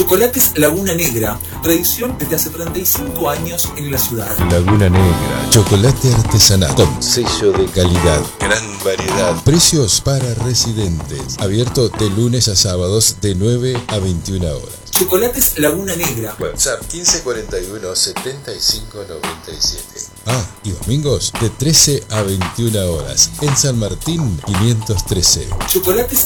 Chocolates Laguna Negra, tradición desde hace 35 años en la ciudad. Laguna Negra, chocolate artesanal con sello de calidad, gran variedad, precios para residentes, abierto de lunes a sábados de 9 a 21 horas. Chocolates Laguna Negra. WhatsApp 1541 7597. Y domingos de 13 a 21 horas en San Martín 513. Chocolates